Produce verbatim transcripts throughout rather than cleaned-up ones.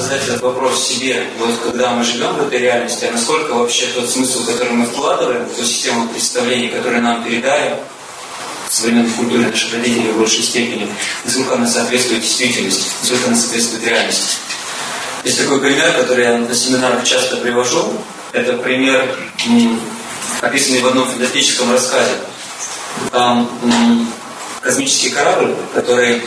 задать этот вопрос себе, вот когда мы живем в этой реальности, а насколько вообще тот смысл, который мы вкладываем, ту систему представлений, которую нам передали в современной культуре наших родителей в большей степени, насколько она соответствует действительности, насколько она соответствует реальности. Есть такой пример, который я на семинарах часто привожу. Это пример, м, описанный в одном фантастическом рассказе. Там м, космический корабль, который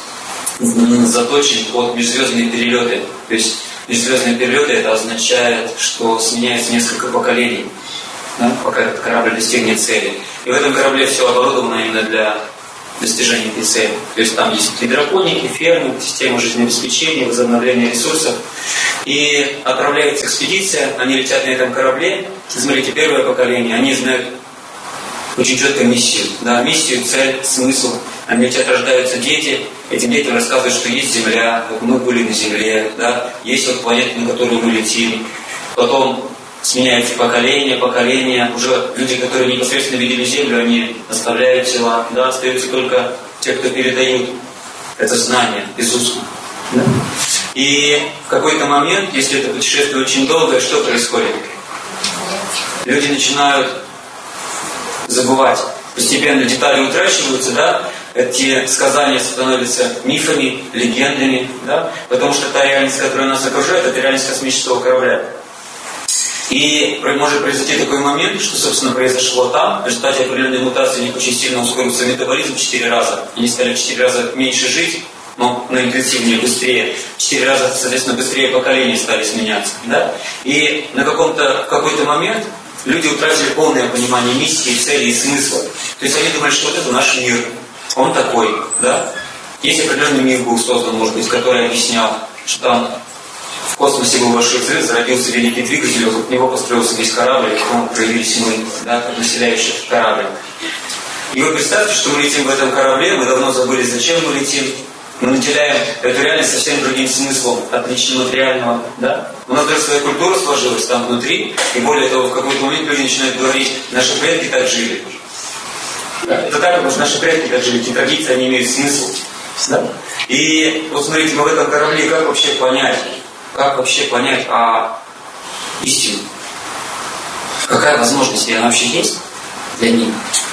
заточен под межзвездные перелеты. То есть межзвездные перелеты это означает, что сменяется несколько поколений, да, пока этот корабль достигнет цели. И в этом корабле все оборудовано именно для достижения этой цели. То есть там есть гидропоники, фермы, система жизнеобеспечения, возобновления ресурсов. И отправляется экспедиция, они летят на этом корабле. Смотрите, первое поколение, они знают очень четко миссию. Да, миссию, цель, смысл. Они летят, рождаются дети, этим детям рассказывают, что есть Земля, вот мы были на Земле, да, есть вот планета, на которую мы летим. Потом сменяются поколения, поколения, уже люди, которые непосредственно видели Землю, они оставляют тела, да, остаются только те, кто передают это знание из уст. Да? И в какой-то момент, если это путешествие очень долгое, что происходит? Люди начинают забывать. Постепенно детали утрачиваются, да, эти сказания становятся мифами, легендами, да, потому что та реальность, которая нас окружает, это реальность космического корабля. И может произойти такой момент, что, собственно, произошло там, в результате определенной мутации у них очень сильно ускорился метаболизм в четыре раза. Они стали в четыре раза меньше жить, но на интенсивнее, быстрее. В четыре раза, соответственно, быстрее поколения стали сменяться. Да? И на каком-то, в какой-то момент люди утратили полное понимание миссии, цели и смысла. То есть они думали, что вот это наш мир, он такой. Да? Есть определенный мир был создан, может быть, который объяснял, что там в космосе был большой взрыв, зародился великий двигатель, вокруг него построился весь корабль, и потом проявились мы, да, как населяющие этот корабль. И вы представьте, что мы летим в этом корабле, мы давно забыли, зачем мы летим. Мы наделяем эту реальность совсем другим смыслом, отличным от реального. Да? У нас даже своя культура сложилась там внутри, и более того, в какой-то момент люди начинают говорить, наши предки так жили. Да, это так, потому что наши предки так жили, эти традиции, они имеют смысл. Да? И вот смотрите, мы в этом корабле, как вообще понять, как вообще понять а, истину? Какая возможность, и она вообще есть для них?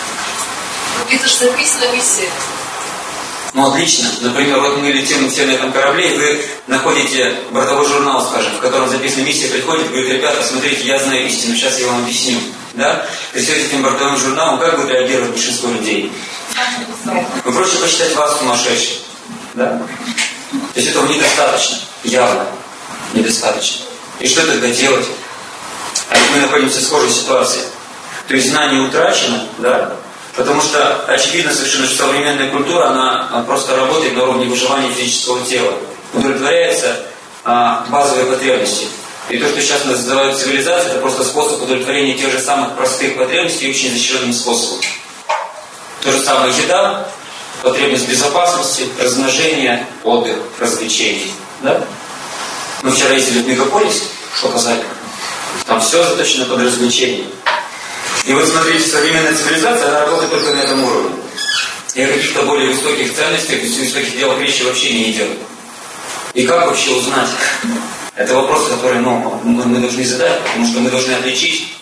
Это же записана миссия. Ну, отлично. Например, вот мы летим все на этом корабле, и вы находите бортовой журнал, скажем, в котором записана миссия, приходит, говорит, ребята, смотрите, я знаю истину, сейчас я вам объясню. Да? То есть с этим бортовым журналом как будет реагировать большинство людей? Вы проще посчитать вас сумасшедшим. Да? То есть этого недостаточно, явно недостаточно. И что тогда делать? А ведь мы находимся в схожей ситуации. То есть знание утрачено, да? Потому что очевидно совершенно, что современная культура, она, она просто работает на уровне выживания физического тела. Удовлетворяются а, базовые потребности. И то, что сейчас называют цивилизацией, это просто способ удовлетворения тех же самых простых потребностей очень изощренным способом. То же самое еда, потребность безопасности, размножение, отдых, развлечения. Да? Мы вчера ездили в мегаполис, что казали, там все заточено под развлечение. И вот смотрите, современная цивилизация, она работает только на этом уровне. И о каких-то более высоких ценностях, высоких делах речи вообще не идет. И как вообще узнать? Это вопрос, который ну, мы должны задать, потому что мы должны отличить